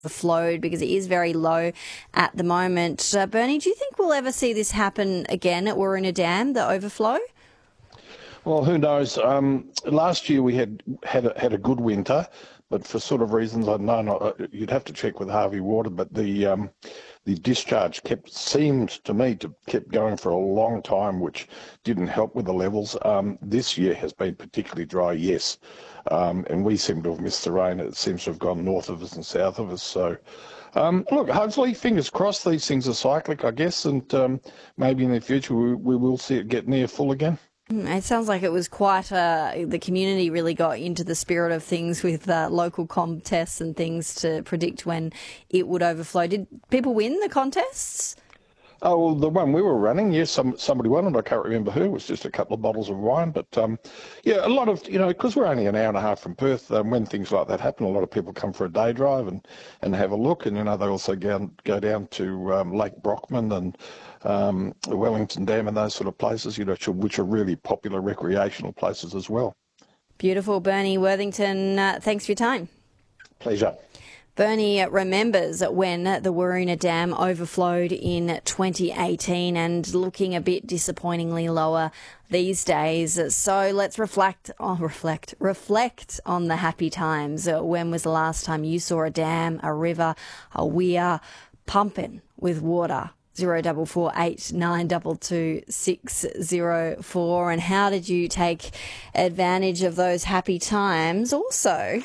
overflowed because it is very low at the moment. Bernie, do you think we'll ever see this happen again at Waruna Dam, the overflow? Well, who knows? Last year we had a good winter, but for sort of reasons I know not, you'd have to check with Harvey Water. But the discharge seemed to me to keep going for a long time, which didn't help with the levels. This year has been particularly dry, yes, and we seem to have missed the rain. It seems to have gone north of us and south of us. So, look, hopefully, fingers crossed, these things are cyclic, I guess, and maybe in the future we will see it get near full again. It sounds like it was quite the community really got into the spirit of things with local contests and things to predict when it would overflow. Did people win the contests? Oh, well, the one we were running, yes, somebody won it. I can't remember who. It was just a couple of bottles of wine. But, yeah, a lot of, because we're only an hour and a half from Perth, when things like that happen, a lot of people come for a day drive and have a look. And, they also go down to Lake Brockman and the Wellington Dam and those sort of places, which are really popular recreational places as well. Beautiful. Bernie Worthington, thanks for your time. Pleasure. Bernie remembers when the Waruna Dam overflowed in 2018 and looking a bit disappointingly lower these days. So let's reflect on the happy times. When was the last time you saw a dam, a river, a weir pumping with water? 0448 922 604. And how did you take advantage of those happy times? Also,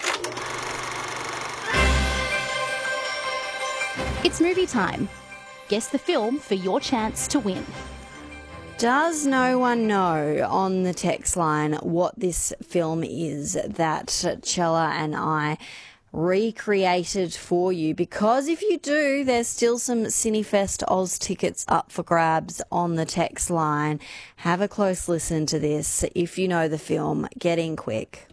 it's movie time. Guess the film for your chance to win. Does no one know on the text line what this film is that Chella and I recreated for you? Because if you do, there's still some Cinefest Oz tickets up for grabs on the text line. Have a close listen to this. If you know the film, get in quick.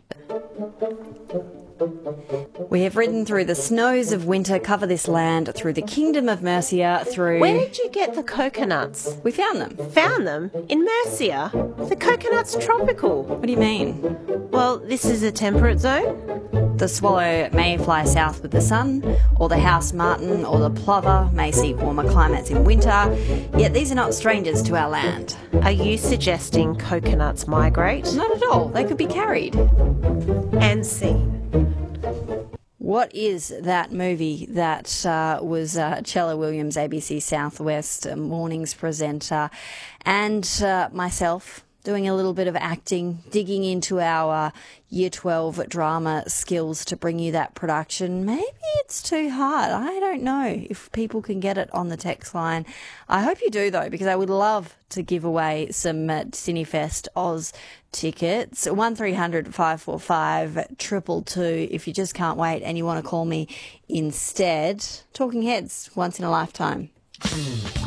We have ridden through the snows of winter, cover this land, through the kingdom of Mercia, through... Where did you get the coconuts? We found them. Found them? In Mercia? The coconut's tropical. What do you mean? Well, this is a temperate zone. The swallow may fly south with the sun, or the house martin or the plover may seek warmer climates in winter, yet these are not strangers to our land. Are you suggesting coconuts migrate? Not at all. They could be carried. And seen. What is that movie that was Chella Williams, ABC Southwest mornings presenter, and myself doing a little bit of acting, digging into our Year 12 drama skills to bring you that production? Maybe it's too hard. I don't know if people can get it on the text line. I hope you do, though, because I would love to give away some Cinefest Oz tickets. 1300 545 222 if you just can't wait and you want to call me instead. Talking Heads, once in a lifetime.